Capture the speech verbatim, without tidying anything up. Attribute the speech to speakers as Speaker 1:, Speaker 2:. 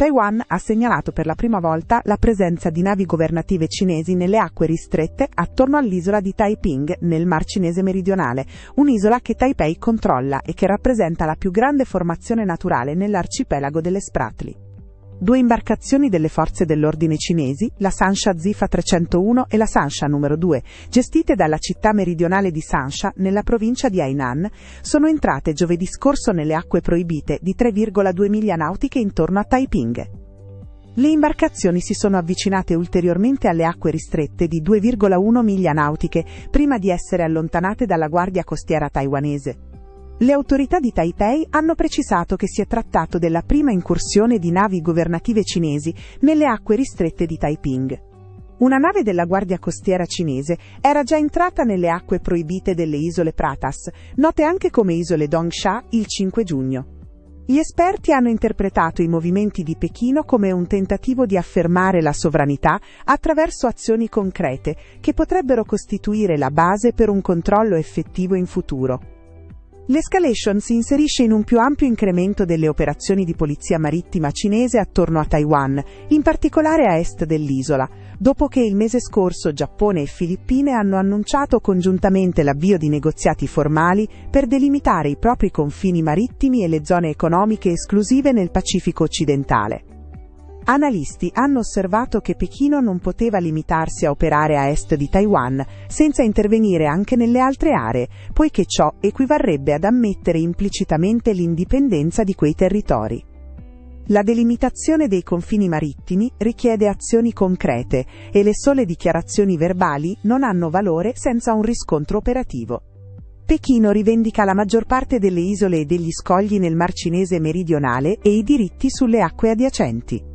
Speaker 1: Taiwan ha segnalato per la prima volta la presenza di navi governative cinesi nelle acque ristrette attorno all'isola di Taiping nel Mar Cinese meridionale, un'isola che Taipei controlla e che rappresenta la più grande formazione naturale nell'arcipelago delle Spratly. Due imbarcazioni delle forze dell'ordine cinesi, la Sansha Zifa trecentouno e la Sansha numero due, gestite dalla città meridionale di Sansha, nella provincia di Hainan, sono entrate giovedì scorso nelle acque proibite di tre virgola due miglia nautiche intorno a Taiping. Le imbarcazioni si sono avvicinate ulteriormente alle acque ristrette di due virgola uno miglia nautiche prima di essere allontanate dalla guardia costiera taiwanese. Le autorità di Taipei hanno precisato che si è trattato della prima incursione di navi governative cinesi nelle acque ristrette di Taiping. Una nave della Guardia Costiera cinese era già entrata nelle acque proibite delle isole Pratas, note anche come isole Dongsha, il cinque giugno. Gli esperti hanno interpretato i movimenti di Pechino come un tentativo di affermare la sovranità attraverso azioni concrete che potrebbero costituire la base per un controllo effettivo in futuro. L'escalation si inserisce in un più ampio incremento delle operazioni di polizia marittima cinese attorno a Taiwan, in particolare a est dell'isola, dopo che il mese scorso Giappone e Filippine hanno annunciato congiuntamente l'avvio di negoziati formali per delimitare i propri confini marittimi e le zone economiche esclusive nel Pacifico occidentale. Analisti hanno osservato che Pechino non poteva limitarsi a operare a est di Taiwan, senza intervenire anche nelle altre aree, poiché ciò equivarrebbe ad ammettere implicitamente l'indipendenza di quei territori. La delimitazione dei confini marittimi richiede azioni concrete e le sole dichiarazioni verbali non hanno valore senza un riscontro operativo. Pechino rivendica la maggior parte delle isole e degli scogli nel Mar Cinese meridionale e i diritti sulle acque adiacenti.